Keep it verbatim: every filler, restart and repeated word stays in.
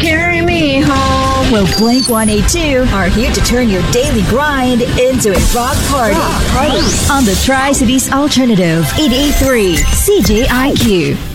carry me home. Well, Blink one eighty-two are here to turn your daily grind into a rock party. Rock party. On the Tri-Cities Alternative, eight eighty-three C J I Q.